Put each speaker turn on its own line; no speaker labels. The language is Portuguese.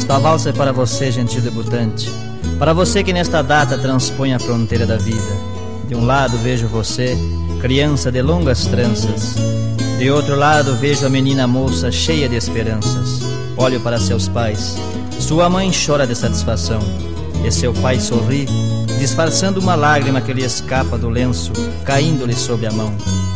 Esta valsa é para você, gentil debutante, para você que nesta data transpõe a fronteira da vida. De um lado vejo você, criança de longas tranças, de outro lado vejo a menina moça cheia de esperanças. Olho para seus pais, sua mãe chora de satisfação, e seu pai sorri, disfarçando uma lágrima que lhe escapa do lenço, caindo-lhe sob a mão.